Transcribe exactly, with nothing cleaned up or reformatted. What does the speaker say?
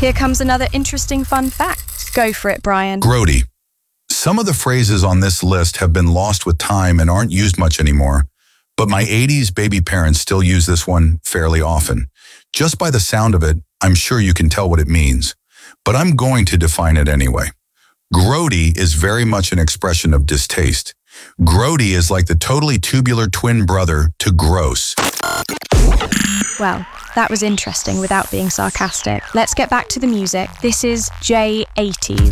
Here comes another interesting fun fact. Go for it, Brian. Grody. Some of the phrases on this list have been lost with time and aren't used much anymore, but my eighties baby parents still use this one fairly often. Just by the sound of it, I'm sure you can tell what it means, but I'm going to define it anyway. Grody is very much an expression of distaste. Grody is like the totally tubular twin brother to gross. Well, that was interesting without being sarcastic. Let's get back to the music. This is J eighties.